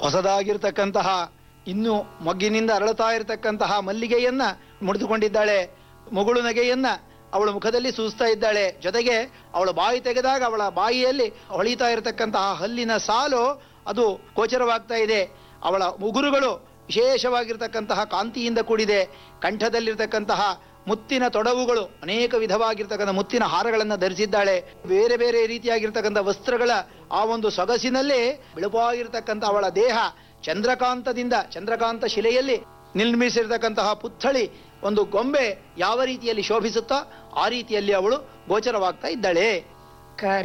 ಹೊಸದಾಗಿರ್ತಕ್ಕಂತಹ ಇನ್ನು ಮೊಗ್ಗಿನಿಂದ ಅರಳುತ್ತಾ ಇರತಕ್ಕಂತಹ ಮಲ್ಲಿಗೆಯನ್ನ ಮುಡಿದುಕೊಂಡಿದ್ದಾಳೆ. ಮುಗುಳು ನಗೆಯನ್ನ ಅವಳ ಮುಖದಲ್ಲಿ ಸೂಸ್ತಾ ಇದ್ದಾಳೆ. ಜೊತೆಗೆ ಅವಳ ಬಾಯಿ ತೆಗೆದಾಗ ಅವಳ ಬಾಯಿಯಲ್ಲಿ ಹೊಳಿತಾ ಇರತಕ್ಕಂತಹ ಹಲ್ಲಿನ ಸಾಲು ಅದು ಗೋಚರವಾಗ್ತಾ ಇದೆ. ಅವಳ ಉಗುರುಗಳು ವಿಶೇಷವಾಗಿರ್ತಕ್ಕಂತಹ ಕಾಂತಿಯಿಂದ ಕೂಡಿದೆ. ಕಂಠದಲ್ಲಿರ್ತಕ್ಕಂತಹ ಮುತ್ತಿನ ತೊಡವುಗಳು, ಅನೇಕ ವಿಧವಾಗಿರ್ತಕ್ಕಂಥ ಮುತ್ತಿನ ಹಾರಗಳನ್ನು ಧರಿಸಿದ್ದಾಳೆ. ಬೇರೆ ಬೇರೆ ರೀತಿಯಾಗಿರ್ತಕ್ಕಂಥ ವಸ್ತ್ರಗಳ ಆ ಒಂದು ಸೊಗಸಿನಲ್ಲಿ ಬಿಳುಪಾಗಿರ್ತಕ್ಕಂಥ ಅವಳ ದೇಹ ಚಂದ್ರಕಾಂತ ಶಿಲೆಯಲ್ಲಿ ನಿರ್ಮಿಸಿರ್ತಕ್ಕಂತಹ ಪುತ್ಥಳಿ ಒಂದು ಗೊಂಬೆ ಯಾವ ರೀತಿಯಲ್ಲಿ ಶೋಭಿಸುತ್ತೋ ಆ ರೀತಿಯಲ್ಲಿ ಅವಳು ಗೋಚರವಾಗ್ತಾ ಇದ್ದಾಳೆ.